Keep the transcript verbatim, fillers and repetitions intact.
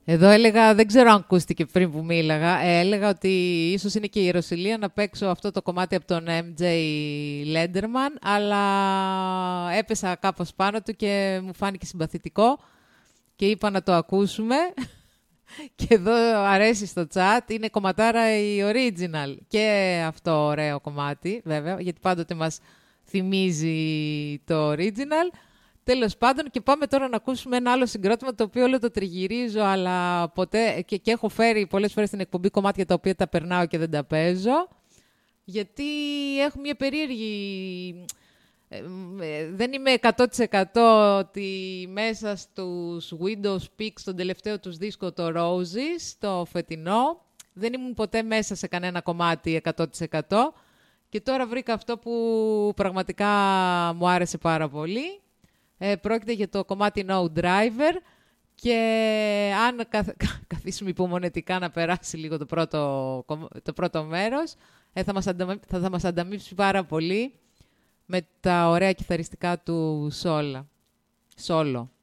Εδώ έλεγα, δεν ξέρω αν ακούστηκε πριν που μίλαγα, ε, έλεγα ότι ίσως είναι και η ιεροσυλία να παίξω αυτό το κομμάτι από τον εμ τζέι Lenderman, αλλά έπεσα κάπως πάνω του και μου φάνηκε συμπαθητικό και είπα να το ακούσουμε. Και εδώ αρέσει στο chat, είναι κομματάρα η original. Και αυτό ωραίο κομμάτι, βέβαια, γιατί πάντοτε μας θυμίζει το original. Τέλος πάντων, και πάμε τώρα να ακούσουμε ένα άλλο συγκρότημα το οποίο όλο το τριγυρίζω, αλλά ποτέ και, και έχω φέρει πολλές φορές στην εκπομπή κομμάτια τα οποία τα περνάω και δεν τα παίζω. Γιατί έχω μια περίεργη... Δεν είμαι εκατό τοις εκατό ότι μέσα στους Windows Peaks, τον τελευταίο τους δίσκο, το Roses, το φετινό, δεν ήμουν ποτέ μέσα σε κανένα κομμάτι εκατό τοις εκατό. Και τώρα βρήκα αυτό που πραγματικά μου άρεσε πάρα πολύ. Ε, πρόκειται για το κομμάτι No Driver και αν καθ, καθίσουμε υπομονετικά να περάσει λίγο το πρώτο, το πρώτο μέρος, ε, θα, μας αντα, θα, θα μας ανταμείψει πάρα πολύ με τα ωραία κιθαριστικά του σόλα. Σόλο.